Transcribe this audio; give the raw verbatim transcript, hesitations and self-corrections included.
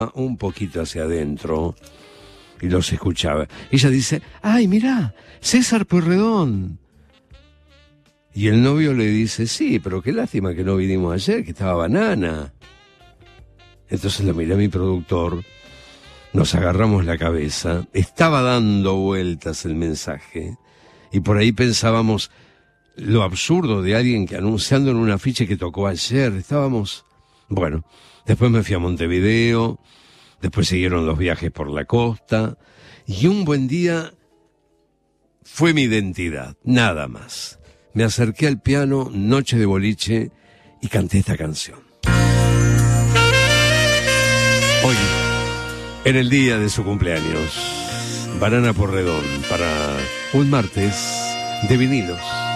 un poquito hacia adentro y los escuchaba. Ella dice, ¡ay, mirá! César Pueyrredón. Y el novio le dice, sí, pero qué lástima que no vinimos ayer, que estaba Banana. Entonces lo miré a mi productor, nos agarramos la cabeza, estaba dando vueltas el mensaje, y por ahí pensábamos lo absurdo de alguien que anunciando en un afiche que tocó ayer, estábamos... Bueno, después me fui a Montevideo, después siguieron los viajes por la costa, y un buen día fue mi identidad, nada más. Me acerqué al piano, noche de boliche, y canté esta canción. Hoy, en el día de su cumpleaños, Banana Pueyrredón, para un martes de vinilos.